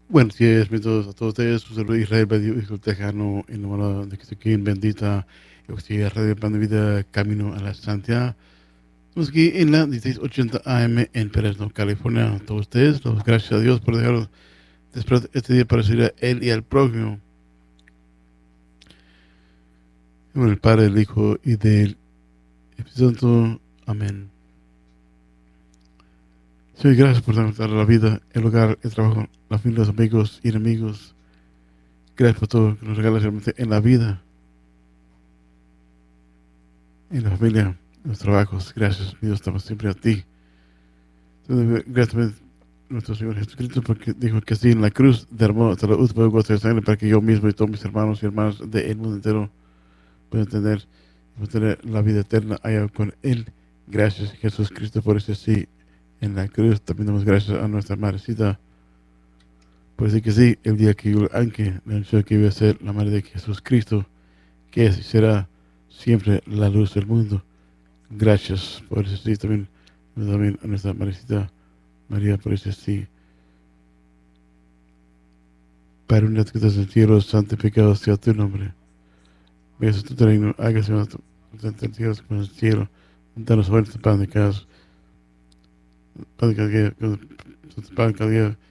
Buenos días, bienvenidos a todos ustedes. Su saludo Israel Radio Hijo Tejano, en nombre de Cristo, bendita. Yo Radio Pan de Vida, Camino a la Santidad. Estamos aquí en la 1680 AM en Fresno, California. A todos ustedes, damos gracias a Dios por dejarnos despertar este día para servir a Él y al prójimo. En nombre del Padre, del Hijo y del Espíritu Santo. Amén. Señor, gracias por darnos la vida, el hogar, el trabajo, la familia, los amigos y enemigos. Gracias por todo que nos regalas realmente en la vida, en la familia, en los trabajos. Gracias, mi Dios, estamos siempre a ti. Gracias también a nuestro Señor Jesucristo, porque dijo que así en la cruz derramó hasta la última gota de sangre para que yo mismo y todos mis hermanos y hermanas del mundo entero puedan tener la vida eterna allá con Él. Gracias, Jesús Cristo, por ese sí en la cruz. También damos gracias a nuestra madrecita por decir que sí, el día que yo Ángel le anunció que iba a ser la madre de Jesús Cristo, que es y será siempre la luz del mundo. Gracias por ese sí, también a nuestra madrecita María por ese sí. Padre nuestro que estás en el cielo, santificado sea tu nombre. Venga tu reino, hágase en el cielo como en el cielo. Danos hoy nuestro pan de cada día.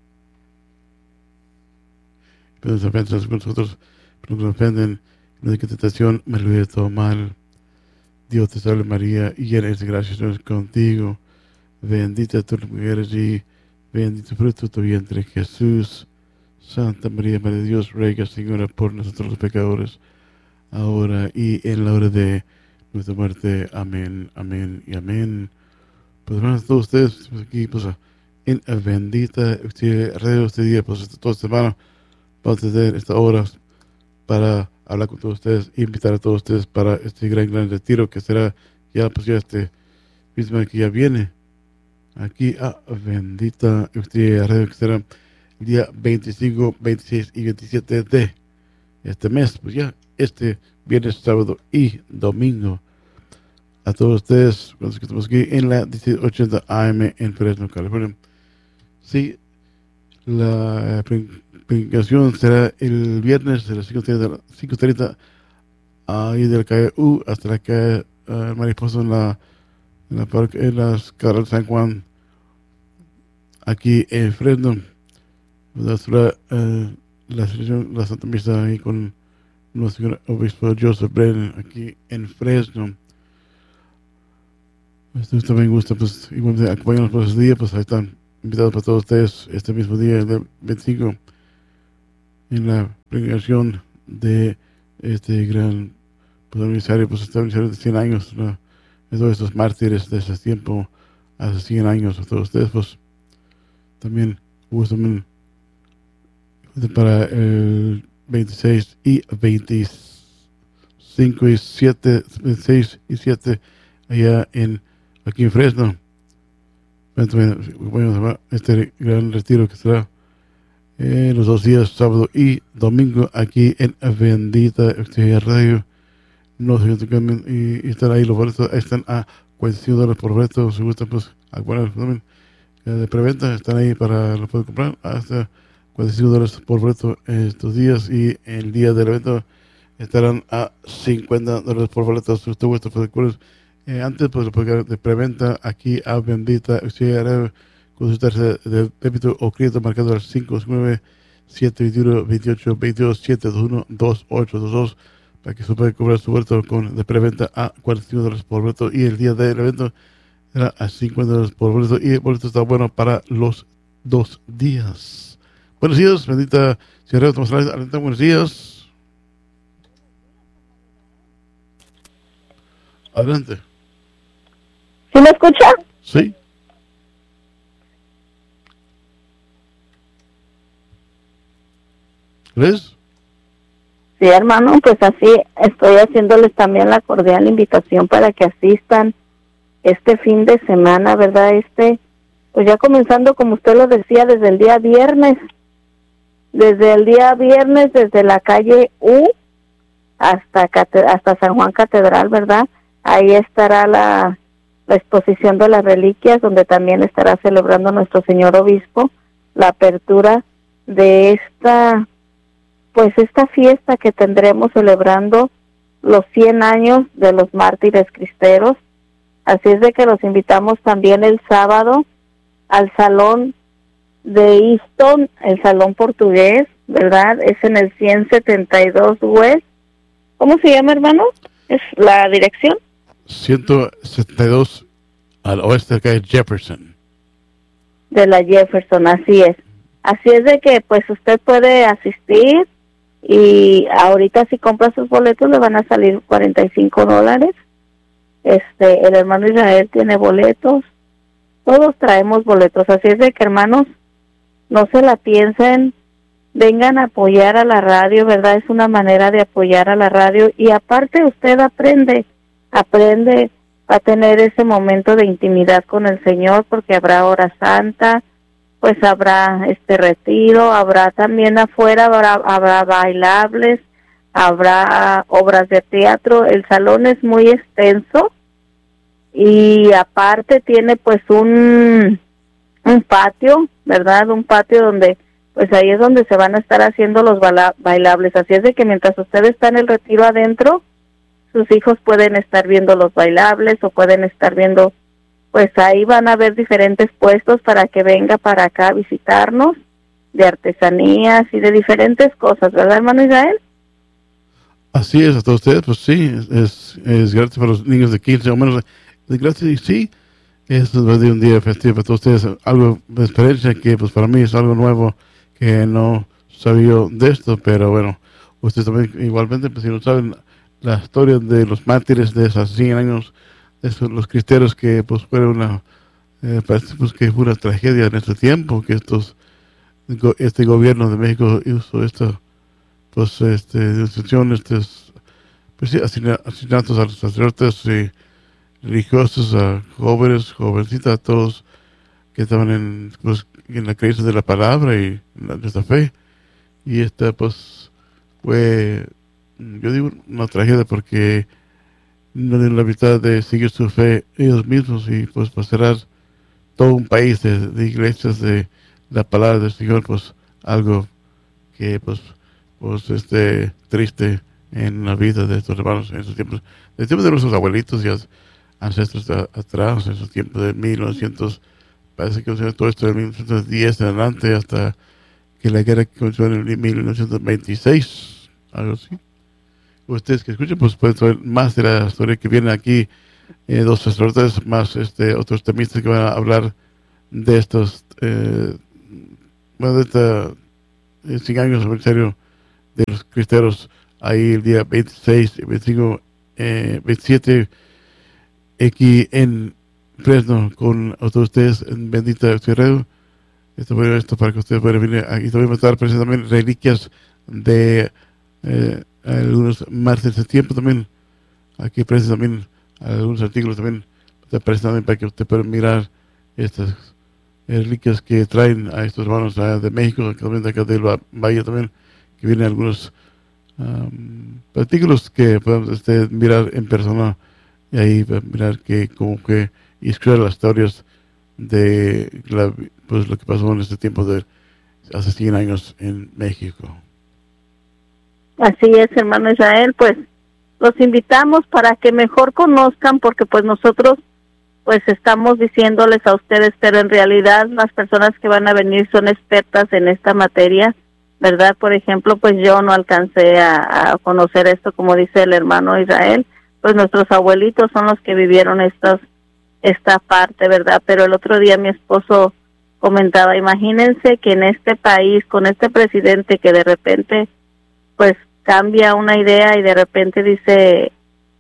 Pero nos ofenden con nosotros, pero nos ofenden, no hay que tentación, me libre de todo mal. Dios te salve María, y llena eres de gracia, Señor es contigo. Bendita tú las mujeres y bendito fruto de tu vientre, Jesús. Santa María, Madre de Dios, ruega, Señora, por nosotros los pecadores, ahora y en la hora de nuestra muerte. Amén, amén y amén. Pues hermanos, todos ustedes, estamos aquí, pues, en bendita radio este día, pues, toda semana. Vamos a tener esta hora para hablar con todos ustedes e invitar a todos ustedes para este gran retiro que será ya este mismo que ya viene aquí a bendita radio, que será el día 25, 26 y 27 de este mes, pues ya este viernes, sábado y domingo. A todos ustedes, los que estamos aquí en la 1680 AM en Fresno, California. Sí, la predicación será el viernes de las 5:30 ahí de la calle U hasta la calle Mariposa en las carreras San Juan, aquí en Fresno. La Santa Misa ahí con nuestro señor obispo Joseph Brennan aquí en Fresno. Esto también gusta, pues, igualmente acompañarnos por ese día, pues ahí están invitados para todos ustedes este mismo día, el 25, en la predicación de este gran aniversario, pues este aniversario de 100 años, ¿no? De todos estos mártires de ese tiempo, hace 100 años, a todos ustedes, pues también gusto también para el 26 y 25 y 7, 26 y 7 allá aquí en Fresno. Bueno, este gran retiro que será los 2 días, sábado y domingo, aquí en Bendita Radio. No se cambien y están ahí los boletos, están a $45 por boleto. Si gustan, pues, también de preventa, están ahí para lo pueden comprar hasta $45 por boleto estos días, y el día del evento estarán a $50 por boleto. Si usted gusta, pues, antes, pues, lo puede de preventa aquí a Bendita Radio, consultarse de débito o crédito marcando al 559-721-28-22-721-2822 para que se pueda cobrar su boleto de preventa a $45 por boleto, y el día del evento era a $50 por boleto, y el boleto está bueno para los 2 días. Buenos días, bendita Señora, buenos días. Adelante. ¿Sí me escucha? Sí. ¿Ves? Sí, hermano, pues así estoy haciéndoles también la cordial invitación para que asistan este fin de semana, ¿verdad? Pues ya comenzando, como usted lo decía, desde el día viernes, desde la calle U hasta San Juan Catedral, ¿verdad? Ahí estará la exposición de las reliquias, donde también estará celebrando nuestro señor obispo la apertura de esta fiesta que tendremos celebrando los 100 años de los mártires cristeros. Así es de que los invitamos también el sábado al salón de Easton, el salón portugués, ¿verdad? Es en el 172 West. ¿Cómo se llama, hermano? ¿Es la dirección? 172 al oeste de calle Jefferson. De la Jefferson, así es. Así es de que pues usted puede asistir y ahorita si compra sus boletos le van a salir $45. El hermano Israel tiene boletos, todos traemos boletos, así es de que, hermanos, no se la piensen, vengan a apoyar a la radio, ¿verdad? Es una manera de apoyar a la radio y aparte usted aprende a tener ese momento de intimidad con el Señor, porque habrá hora santa, pues habrá retiro, habrá también afuera, habrá bailables, habrá obras de teatro. El salón es muy extenso y aparte tiene pues un patio, ¿verdad? Un patio donde pues ahí es donde se van a estar haciendo los bailables. Así es de que mientras usted está en el retiro adentro, sus hijos pueden estar viendo los bailables o pueden estar viendo, pues ahí van a haber diferentes puestos para que venga para acá a visitarnos, de artesanías y de diferentes cosas, ¿verdad, hermano Israel? Así es, a todos ustedes, pues sí, es gratis para los niños de 15 o menos, es gratis y sí, es un día festivo para todos ustedes, algo de experiencia que pues para mí es algo nuevo, que no sabía de esto, pero bueno, ustedes también igualmente, pues si no saben la historia de los mártires de esos 100 años, de los cristeros que pues fue parece pues que fue una tragedia en este tiempo, que este gobierno de México hizo esta pues destrucción, pues sí, asesinatos a los sacerdotes y religiosos, a jóvenes, jovencitas, a todos que estaban en la creencia de la palabra y nuestra fe. Y esta pues fue, yo digo, una tragedia porque no tienen la mitad de seguir su fe ellos mismos y pues cerrar todo un país de iglesias de la palabra del Señor, pues algo que pues triste en la vida de estos hermanos en esos tiempos, en el tiempo de nuestros abuelitos y ancestros atrás, en esos tiempos de 1900, parece que todo esto de 1910 en adelante hasta que la guerra comenzó en el 1926, algo así. Ustedes que escuchen, pues pueden saber más de la historia que viene aquí, dos sacerdotes más otros temistas que van a hablar de estos, bueno, de esta 100 años aniversario de los cristeros, ahí el día 26, 25, 27, aquí en Fresno, con todos ustedes en Bendita Ciudad. Esto para que ustedes puedan venir. Aquí también va a estar presente también reliquias de algunos mártires de tiempo también. Aquí presente también algunos artículos también está presente también para que usted pueda mirar estas reliquias que traen a estos hermanos de México, también de acá de la Bahía también, que vienen algunos artículos que podemos mirar en persona y ahí mirar que como que y escuchar las historias de pues lo que pasó en este tiempo de hace 100 años en México. Así es, hermano Israel, pues los invitamos para que mejor conozcan, porque pues nosotros pues estamos diciéndoles a ustedes, pero en realidad las personas que van a venir son expertas en esta materia, ¿verdad? Por ejemplo, pues yo no alcancé a conocer esto, como dice el hermano Israel, pues nuestros abuelitos son los que vivieron esta parte, ¿verdad? Pero el otro día mi esposo comentaba, imagínense que en este país, con este presidente que de repente, pues cambia una idea y de repente dice,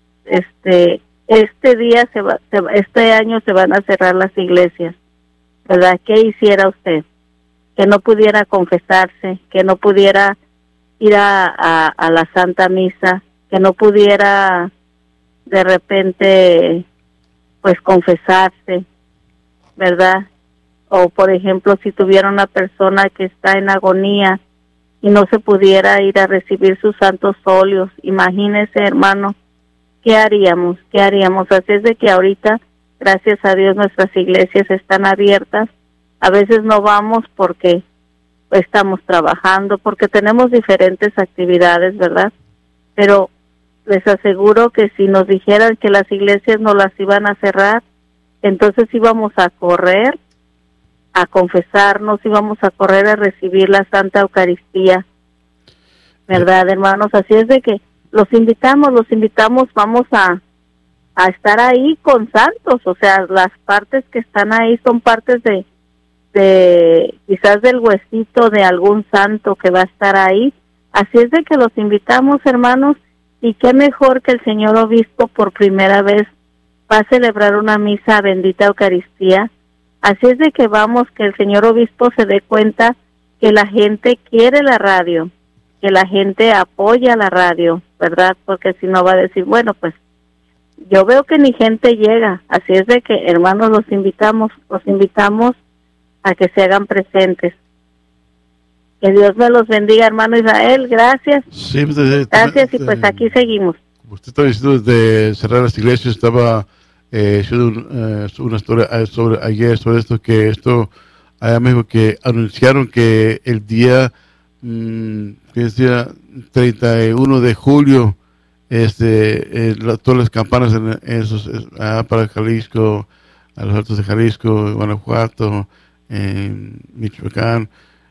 este año se van a cerrar las iglesias, ¿verdad? ¿Qué hiciera usted? Que no pudiera confesarse, que no pudiera ir a la Santa Misa, que no pudiera de repente pues confesarse, ¿verdad? O por ejemplo, si tuviera una persona que está en agonía y no se pudiera ir a recibir sus santos óleos, imagínese, hermano, ¿qué haríamos? ¿Qué haríamos? Así es de que ahorita, gracias a Dios, nuestras iglesias están abiertas. A veces no vamos porque estamos trabajando, porque tenemos diferentes actividades, ¿verdad? Pero les aseguro que si nos dijeran que las iglesias no las iban a cerrar, entonces íbamos a correr, a confesarnos, íbamos a correr a recibir la Santa Eucaristía, ¿verdad, hermanos? Así es de que los invitamos, vamos a estar ahí con santos, o sea, las partes que están ahí son partes de quizás del huesito de algún santo que va a estar ahí. Así es de que los invitamos, hermanos, y qué mejor que el señor obispo por primera vez va a celebrar una misa bendita Eucaristía. Así es de que vamos, que el señor obispo se dé cuenta que la gente quiere la radio, que la gente apoya la radio, ¿verdad? Porque si no va a decir, bueno, pues yo veo que ni gente llega. Así es de que, hermanos, los invitamos a que se hagan presentes. Que Dios me los bendiga, hermano Israel. Gracias. Sí, gracias, y pues aquí seguimos. Usted estaba diciendo de cerrar las iglesias, estaba haciendo una historia ayer sobre esto, que esto, allá me dijo que anunciaron que el día, que decía 31 de julio, todas las campanas para Jalisco, a los altos de Jalisco, Guanajuato, Michoacán,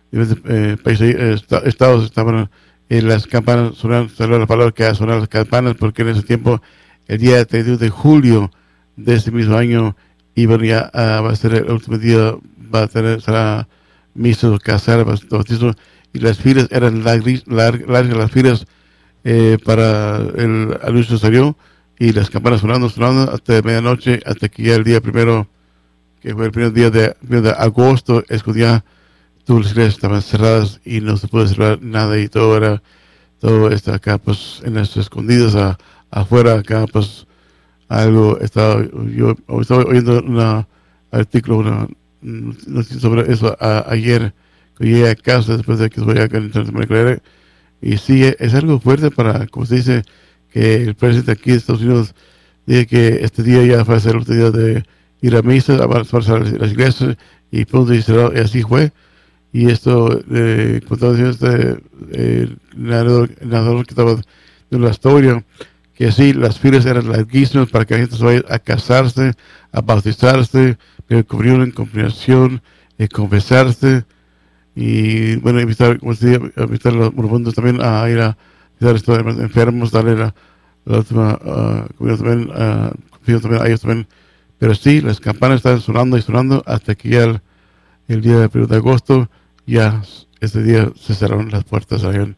estados estaban las campanas sonando la palabra que sonar las campanas, porque en ese tiempo, el día 31 de julio de este mismo año, va a ser el último día, será misa, casar, bautizo, y las filas eran largas, las filas para el anuncio salió, y las campanas sonando hasta medianoche, hasta que ya el día primero, que fue el primer día de agosto, es cuando ya todas las iglesias estaban cerradas y no se puede cerrar nada, y todo está acá, pues, en las escondidas, afuera, acá, pues, yo estaba oyendo un artículo, una noticia sobre eso ayer, que llegué a casa después de que estoy acá en Santa, y sí, es algo fuerte para, como se dice, que el presidente aquí de Estados Unidos dice que este día ya va a ser el último día de ir a misa, a las iglesias, y pronto y así fue. Y esto, como estaba diciendo el narrador que estaba de la historia, que sí, las filas eran larguísimas para que la gente se vaya a casarse, a bautizarse, comunión, confirmación, confesarse, y bueno, invitar a los moribundos también a ir a visitar a estos enfermos, darle la última comunión también a ellos también. Pero sí, las campanas están sonando y sonando hasta que ya el día 1 de agosto, ya este día se cerraron las puertas ahí.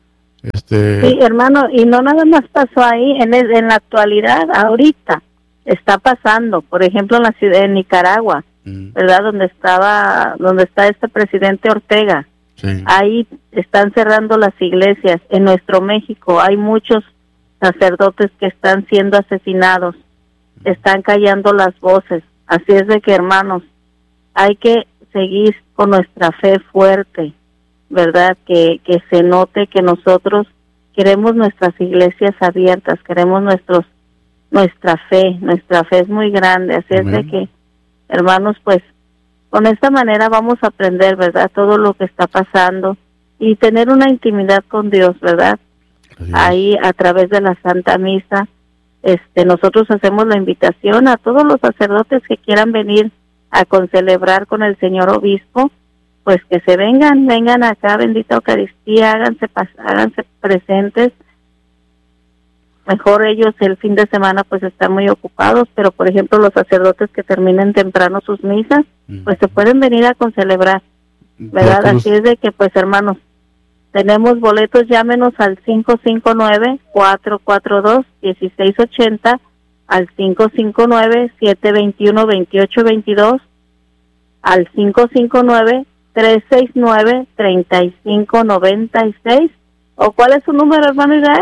Sí, hermano, y no nada más pasó ahí, en la actualidad, ahorita, está pasando, por ejemplo, en la ciudad de Nicaragua, ¿verdad? Donde está este presidente Ortega. Sí. Ahí están cerrando las iglesias. En nuestro México hay muchos sacerdotes que están siendo asesinados, están callando las voces. Así es de que, hermanos, hay que seguir con nuestra fe fuerte, ¿verdad? Que se note que nosotros queremos nuestras iglesias abiertas, queremos nuestra fe es muy grande. Así Amén. Es de que, hermanos, pues con esta manera vamos a aprender, ¿verdad? Todo lo que está pasando y tener una intimidad con Dios, ¿verdad? Ahí a través de la Santa Misa, nosotros hacemos la invitación a todos los sacerdotes que quieran venir a concelebrar con el señor obispo, pues que se vengan acá, bendita Eucaristía, háganse presentes. Mejor ellos el fin de semana pues están muy ocupados, pero por ejemplo los sacerdotes que terminen temprano sus misas, pues se pueden venir a concelebrar, ¿verdad? Así es de que, pues, hermanos, tenemos boletos, llámenos al 559-442-1680, al 559-721-2822, al 559-369-3596, ¿o cuál es su número, hermano Israel?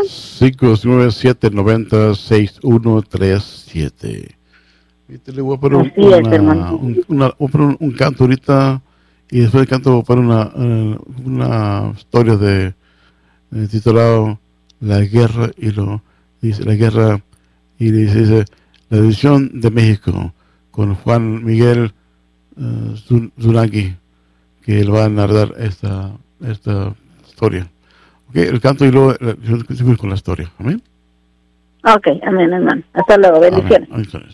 597-90-6137. Y te le voy a poner un canto ahorita, y después del canto voy a poner una historia titulado La Guerra, y dice La Guerra, y dice La División de México, con Juan Miguel Zunagui, que él va a narrar esta historia. Ok, el canto y luego seguimos con la historia. Amén. Ok, amén, hermano. Hasta luego, bendiciones. Amén.